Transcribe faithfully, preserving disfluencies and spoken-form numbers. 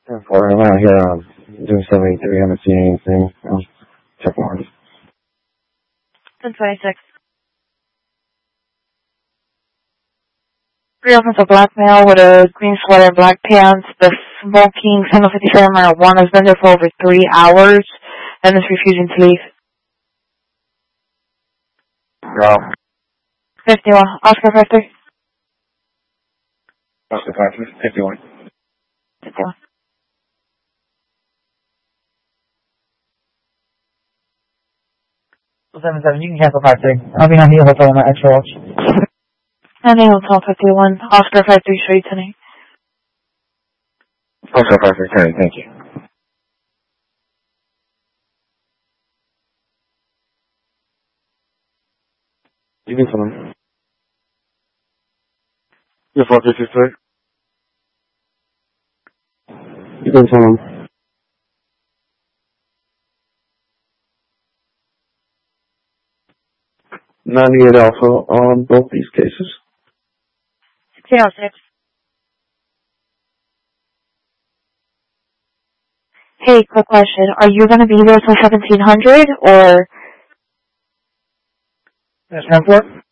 For I'm out here um, doing seventy-three. I haven't seen anything. I'll check more. ten twenty-six. Three offensive black male with a green sweater, black pants. The smoking single fifty-seven marijuana has been there for over three hours and is refusing to leave. Go. fifty-one. Oscar fifty. Oscar five fifty-one. fifty-one. seven seven, you can cancel five three. I'll be on the hotel on my extra watch. And the hotel fifty-one. Oscar five three straight tonight. Oscar five three, Kenny, thank you. You can come in. You're four fifty-three. You can come in. ninety-eight Alpha on both these cases. sixteen oh six. Hey, quick question. Are you going to be there till seventeen hundred or? Yes, ten four.